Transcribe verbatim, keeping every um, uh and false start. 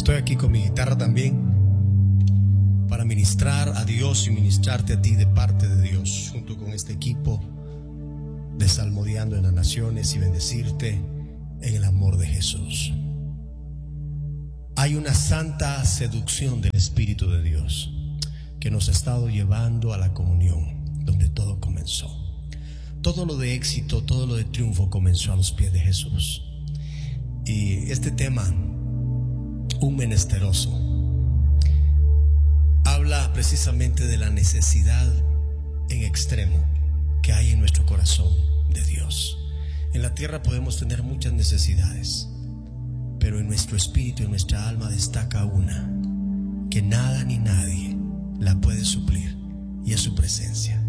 Estoy aquí con mi guitarra también para ministrar a Dios y ministrarte a ti de parte de Dios, junto con este equipo de Salmodiando en las Naciones, y bendecirte en el amor de Jesús. Hay una santa seducción del Espíritu de Dios que nos ha estado llevando a la comunión, donde todo comenzó. Todo lo de éxito, todo lo de triunfo comenzó a los pies de Jesús. Y este tema, un menesteroso, habla precisamente de la necesidad en extremo que hay en nuestro corazón de Dios. En la tierra podemos tener muchas necesidades, pero en nuestro espíritu, en nuestra alma, destaca una que nada ni nadie la puede suplir, y es su presencia.